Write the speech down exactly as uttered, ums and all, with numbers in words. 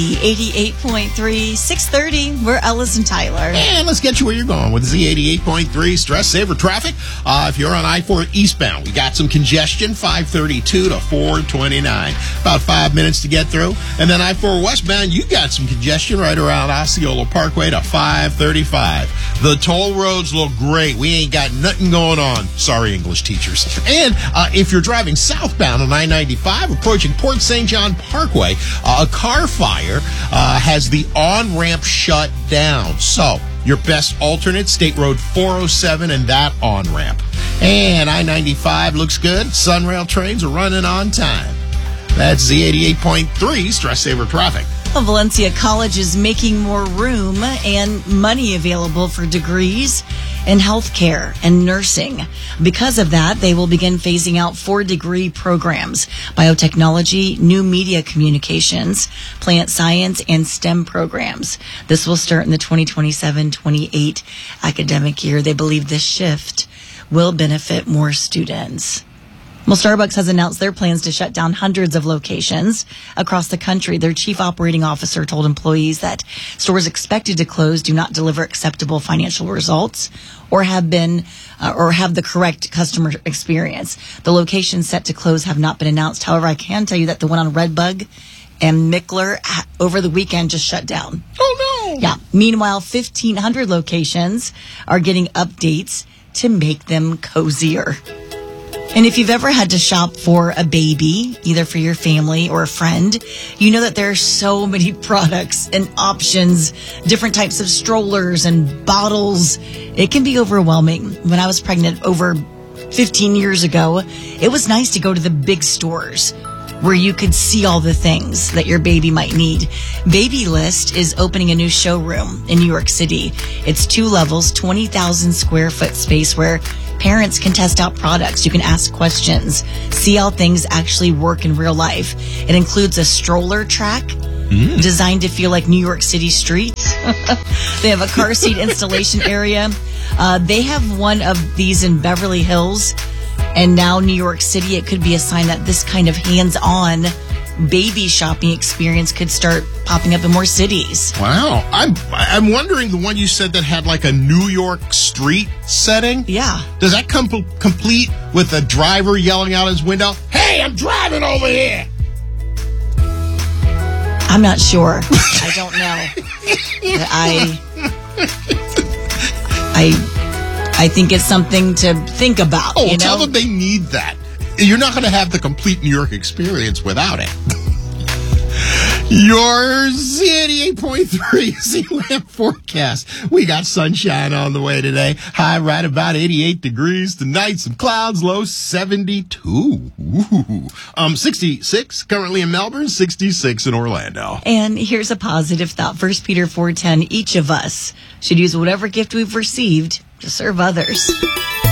eighty-eight point three, six thirty. We're Ellis and Tyler. And let's get you where you're going with Z eighty-eight point three Stress Saver Traffic. Uh, if you're on I four eastbound, we got some congestion, five thirty-two to four twenty-nine. About five minutes to get through. And then I four westbound, you got some congestion right around Osceola Parkway to five thirty-five. The toll roads look great. We ain't got nothing going on. Sorry, English teachers. And uh, if you're driving southbound on I ninety-five, approaching Port Saint John Parkway, uh, a car fire Uh, has the on-ramp shut down. So, your best alternate, State Road four oh seven and that on-ramp. And I ninety-five looks good. Sunrail trains are running on time. That's Z eighty-eight point three Stress Saver Traffic. Well, Valencia College is making more room and money available for degrees in healthcare and nursing. Because of that, they will begin phasing out four degree programs: biotechnology, new media communications, plant science, and STEM programs. This will start in the twenty twenty-seven twenty-eight academic year. They believe this shift will benefit more students. Well, Starbucks has announced their plans to shut down hundreds of locations across the country. Their chief operating officer told employees that stores expected to close do not deliver acceptable financial results or have been uh, or have the correct customer experience. The locations set to close have not been announced. However, I can tell you that the one on Redbug and Mickler over the weekend just shut down. Oh, no. Yeah. Meanwhile, fifteen hundred locations are getting updates to make them cozier. And if you've ever had to shop for a baby, either for your family or a friend, you know that there are so many products and options, different types of strollers and bottles. It can be overwhelming. When I was pregnant over fifteen years ago, it was nice to go to the big stores where you could see all the things that your baby might need. Babylist is opening a new showroom in New York City. It's two levels, twenty thousand square foot space where parents can test out products. You can ask questions, see how things actually work in real life. It includes a stroller track mm. designed to feel like New York City streets. They have a car seat installation area. Uh, they have one of these in Beverly Hills. And now New York City, it could be a sign that this kind of hands-on baby shopping experience could start popping up in more cities. Wow. I'm I'm wondering, the one you said that had like a New York street setting? Yeah. Does that come p- complete with a driver yelling out his window, "Hey, I'm driving over here"? I'm not sure. I don't know. I... I... I think it's something to think about. Oh, you know? Tell them they need that. You're not going to have the complete New York experience without it. Your Z eighty-eight point three Z-Lamp forecast. We got sunshine on the way today. High right about eighty-eight degrees. Tonight, some clouds, low seventy-two. Ooh. Um, sixty-six currently in Melbourne, sixty-six in Orlando. And here's a positive thought. First Peter four ten, each of us should use whatever gift we've received to serve others.